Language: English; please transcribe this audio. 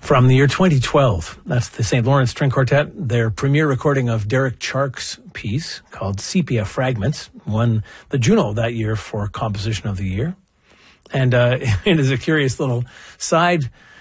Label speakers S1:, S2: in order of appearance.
S1: From the year 2012, that's the St. Lawrence String Quartet. Their premiere recording of Derek Chark's piece called Sepia Fragments won the Juno that year for Composition of the Year. And it is a curious little side